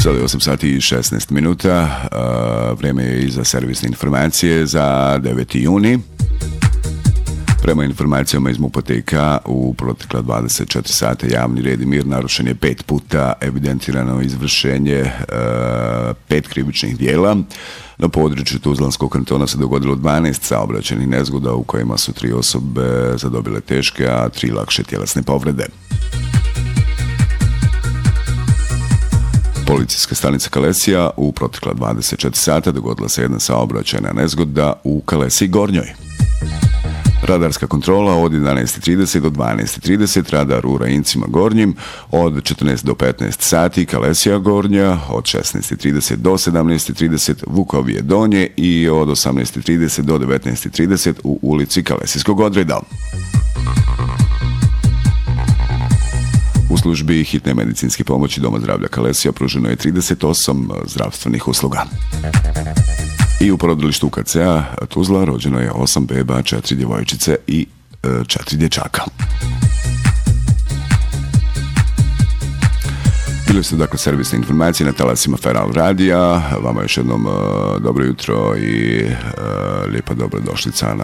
Sada je 8 sati i 16 minuta, vrijeme je i za servisne informacije za 9. juni. Prema informacijama iz Mupoteka, u protekla 24 sata javni red i mir narušen je 5 puta, evidentirano izvršenje 5 krivičnih dijela. Na području Tuzlanskog kantona se dogodilo 12 saobraćajnih nezgoda u kojima su 3 osobe zadobile teške, a 3 lakše tjelesne povrede. Policijska stanica Kalesija u protekla 24 sata dogodila se jedna saobraćajna nezgoda u Kalesiji Gornjoj. Radarska kontrola od 11.30 do 12.30, radar u Rajincima Gornjim, od 14 do 15 sati Kalesija Gornja, od 16.30 do 17.30 Vukovije Donje i od 18.30 do 19.30 u ulici Kalesijskog odreda. U službi hitne medicinske pomoći Doma zdravlja Kalesija pruženo je 38 zdravstvenih usluga. I u porodilištu UKC-a Tuzla rođeno je 8 beba, 4 djevojčice i 4 dječaka. Bili su dakle servisne informacije na talasima Feral Radija. Vama još jednom dobro jutro i lijepa dobrodošlica na